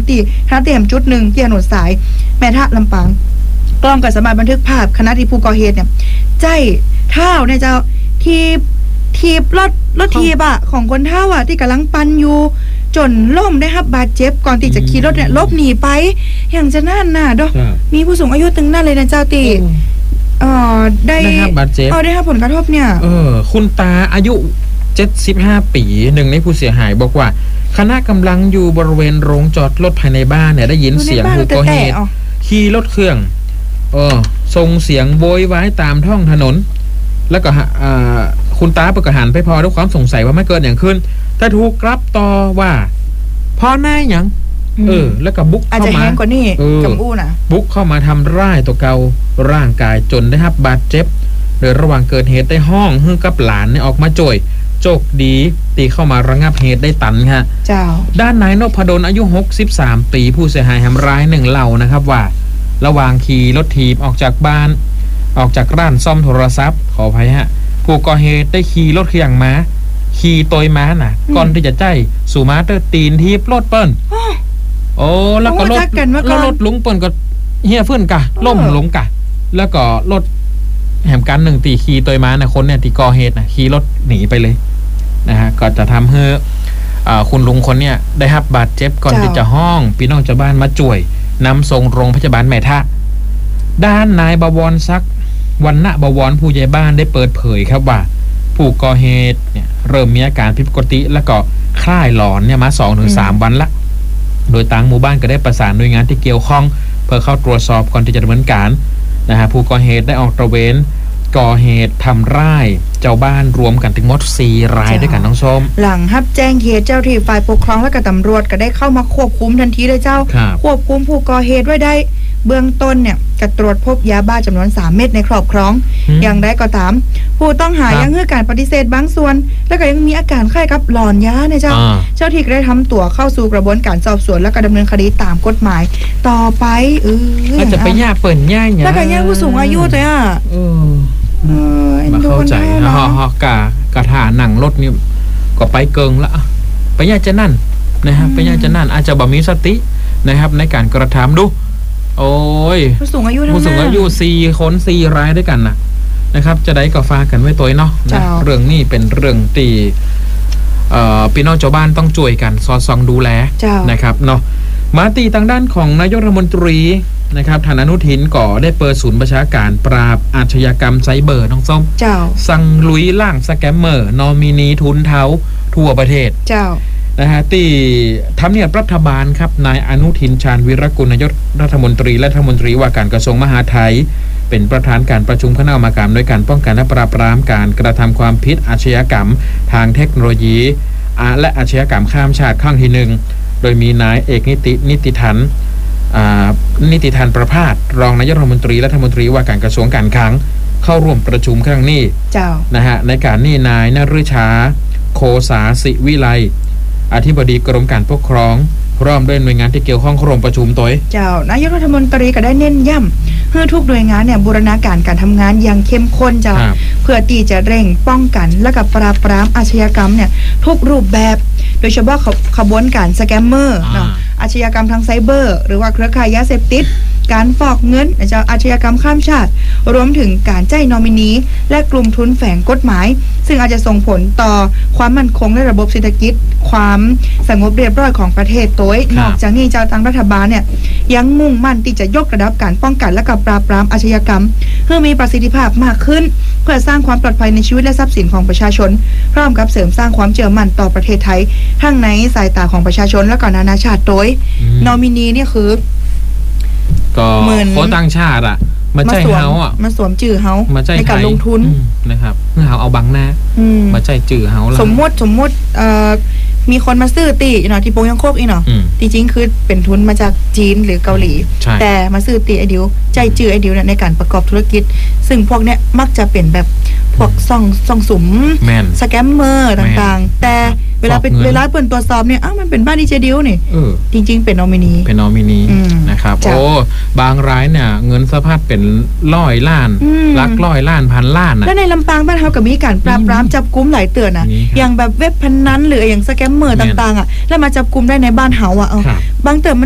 ตีคณะเตรียมจุดหนึ่งที่ถนนสายแม่ทะลำปางกล้องก็สามารถบันทึกภาพคณะที่ผู้ก่อเหตุเนี่ยใจเท้าเนี่ยเจ้าทีบรถทีบอะของคนเท่าอะที่กำลังปั่นอยู่จนล้มได้รับบาดเจ็บก่อนที่จะขี่รถเนี่ยลบหนีไปอย่างจะน่าหนาดอกมีผู้สูงอายุตึงนั่นเลยนะเจ้าตีได้รับบาดเจ็บได้รับผลกระทบเนี่ยคุณตาอายุ75 ปีหนึ่งในผู้เสียหายบอกว่าคณะกำลังอยู่บริเวณโรงจอดรถภายในบ้านเนี่ยได้ยินเสียงผู้ก่อเหตุขี่รถเครื่องส่งเสียงโวยวายตามท้องถนนแล้วก็คุณตาประกาศหันไปพอด้วยความสงสัยว่าไม่เกิดอย่างขึ้นแต่ถูกกลับต่อว่าพ่อหน้าอย่างแล้วก็บุกเข้ามาบุกเข้ามาทำร้ายตัวเการ่างกายจนได้รับบาดเจ็บโดยระหว่างเกิดเหตุได้ห้องฮือกับหลานเนี่ยออกมาจ่วยโจกดีตีเข้ามาระงับเหตุได้ตันค่ะด้านนายนพดลอายุ63 ปีผู้เสียหายทำร้ายหนึ่งเล่านะครับว่าระหว่างขี่รถถีบออกจากบ้านออกจากร้านซ่อมโทรศัพท์ขออภัยฮะผู้ก่อเหตุได้ขี่รถเครื่องม้าขี่ตัวม้าน่ะก่อนที่จะใจสู่ม้าเตอร์ตีนทีบรถเปิ้ลแล้วก็รถลุงเปิ้ลก็เฮียฟื้นกะล่มลงกะแล้วก็รถแหมกันหนึ่งตีขี่ตัวม้านะคนเนี่ยที่ก่อเหตุนะขี่รถหนีไปเลยนะฮะก็จะทำให้คุณลุงคนเนี่ยได้รับบาดเจ็บก่อนที่จะห้องพี่น้องชาวบ้านมาจ่วยนำส่งโรงพยาบาลแม่ทะด้านนายบวรศักดิ์วรรณบวรผู้ใหญ่บ้านได้เปิดเผยครับว่าผู้ก่อเหตุเนี่ยเริ่มมีอาการผิดปกติแล้วก็คล้ายหลอนเนี่ยมา 2-3 วันละโดยต่างหมู่บ้านก็ได้ประสานหน่วยงานที่เกี่ยวข้องเพื่อเข้าตรวจสอบก่อนที่จะดำเนินการนะฮะผู้ก่อเหตุได้ออกตระเวนก่อเหตุทำร้ายเจ้าบ้านรวมกันถึงหมด4 รายด้วยกันน้องส้มหลังรับแจ้งเหตุเจ้าที่ฝ่ายปกครองและก็ตำรวจก็ได้เข้ามาควบคุมทันทีเลยเจ้าควบคุมผู้ก่อเหตุไว้ได้เบื้องต้นเนี่ยก็ตรวจพบยาบ้าจำนวน3 เม็ดในครอบครองอย่างไรก็ตามผู้ต้องหายังให้การปฏิเสธบางส่วนแล้วก็ยังมีอาการคล้ายกับหลอนยาเนี่ยเจ้าที่ก็ได้ทำตัวเข้าสู่กระบวนการสอบสวนแล้วก็ดำเนินคดีตามกฎหมายต่อไปอาจจะไปย่าเปิ่นย่าอย่างแล้วก็ย่าผู้สูงอายุเลยมาเข้าใจฮะกะถาหนังรถนี่ก็ไปเกิงละไปย่าจะนั่นนะครับไปย่าจะนั่นอาจจะบ่มีสตินะครับในการกระทำดูโอ้ยผู้สูงอายุ 4 คน 4 รายด้วยกันนะครับจะได้ก็ฝากกันไว้ตัวเนาะเรื่องนี้เป็นเรื่องที่พี่น้องชาวบ้านต้องช่วยกันสอดส่องดูแลนะครับเนาะมาตีทางด้านของนายกรัฐมนตรีนะครับท่านอนุทินก่อได้เปิดศูนย์ประชาการปราบอาชญากรรมไซเบอร์น้องส้มสั่งลุยล่างสแกมเมอร์นอมินีทุนเทาทั่วประเทศนะฮะที่ทำเนียบรัฐบาลครับนายอนุทินชาญวิรกุลนายกรัฐมนตรีและรัฐมนตรีว่าการกระทรวงมหาดไทยเป็นประธานการประชุมคณะกรรมการโดยการป้องกันและปราบปรามการกระทำความผิดอาชญากรรมทางเทคโนโลยีและอาชญากรรมข้ามชาติครั้งที่1โดยมีนายเอกนิติทันประภาสรองนายกรัฐมนตรีและรัฐมนตรีว่าการกระทรวงการคลังเข้าร่วมประชุมครั้งนี้นะฮะในการนี้นายนฤชาโคสาสิวิไลอธิบดีกรมการปกครองพร้อมด้วยหน่วยงานที่เกี่ยวข้องร่วมประชุมตัวนายกรัฐมนตรีก็ได้เน้นย้ำให้ทุกหน่วยงานเนี่ยบูรณาการการทำงานอย่างเข้มข้นเพื่อที่จะเร่งป้องกันและกับปราบปรามอาชญากรรมเนี่ยทุกรูปแบบโดยเฉพาะขบวนการสแกมเมอร์อาชญากรรมทางไซเบอร์หรือว่าเครือข่ายยาเสพติดการฟอกเงินอาชญากรรมข้ามชาติรวมถึงการจ้างนอมินีและกลุ่มทุนแฝงกฎหมายซึ่งอาจจะส่งผลต่อความมั่นคงในระบบเศรษฐกิจความสงบเรียบร้อยของประเทศโดยนอกจากนี้เจ้าทางรัฐบาลเนี่ยยังมุ่งมั่นที่จะยกระดับการป้องกันและกับปราบปรามอาชญากรรมเพื่อมีประสิทธิภาพมากขึ้นเพื่อสร้างความปลอดภัยในชีวิตและทรัพย์สินของประชาชนพร้อมกับเสริมสร้างความเชื่อมั่นต่อประเทศไทยทั้งในสายตาของประชาชนและก็นานาชาติโดยนอมินีเนี่ยคือก็คนต่างชาติมาใจเฮามาสวมจื่อเฮาในการลงทุนนะครับเพื่อเฮาเอาบังหน้ามาใจจื่อเฮาสมมติมีคนมาซื้อตีเนาะที่โปงยังโคกอีเนาะจริงๆคือเป็นทุนมาจากจีนหรือเกาหลีแต่มาซื้อตีไอเดียวใจจื่อไอเดียวเนี่ยในการประกอบธุรกิจซึ่งพวกเนี้ยมักจะเป็นแบบพวกซ่องสุมสแกมเมอร์ต่างๆแต่เวลาเปิดตรวจสอบเนี่ยมันเป็นบ้านดีเจดิวนี่จริงๆเป็นนอมินีนะครับโอ้บางรายเนี่ยเงินสะพัดเป็น100 ล้านลัก100 ล้านพันล้านแล้วในลำปางบ้านเขาก็มีการปราบปรามจับกุมหลายเตือนอย่างแบบเว็บพนันหรืออย่างสแกมเมอร์ต่างๆแล้วมาจับกุมได้ในบ้านเฮาบางเตือน